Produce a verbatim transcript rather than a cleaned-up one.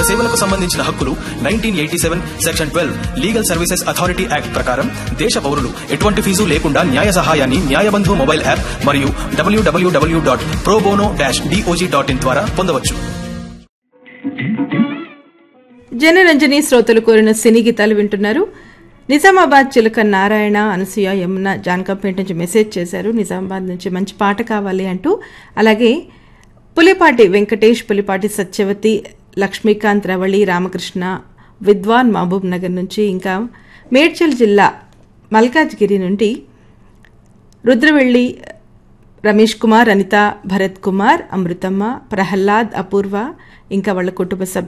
సేవలకు సంబంధించిన హక్కులు nineteen eighty seven section twelve legal services authority act ప్రకారం దేశ పౌరులు ఎటువంటి ఫీజు లేకుండా న్యాయ సహాయాన్ని న్యాయబంధు మొబైల్ యాప్ మరియు డబ్ల్యూడబ్ల్యూడబ్ల్యూ dot pro bono dash DOJ dot in ద్వారా పొందవచ్చు. జనరంజని శ్రోతలు కోరిన సినీ గీతాలు వింటున్నారు. నిజామాబాద్ చిలక నారాయణ, అనసూయ, యమున జాన్కంపేట నుంచి మెసేజ్ చేశారు. నిజామాబాద్ నుంచి మంచి పాట కావాలి అంటూ. అలాగే పులిపాటి వెంకటేష్, పులిపాటి సత్యవతి, లక్ష్మీకాంత్, రవళి, రామకృష్ణ, విద్వాన్ మహబూబ్ నగర్ నుంచి, ఇంకా మేడ్చల్ జిల్లా మల్కాజ్గిరి నుండి రుద్రవెల్లి రమేష్ కుమార్, అనిత, భరత్ కుమార్, అమృతమ్మ, ప్రహ్లాద్, అపూర్వ, ఇంకా వాళ్ళ కుటుంబ సభ్యులు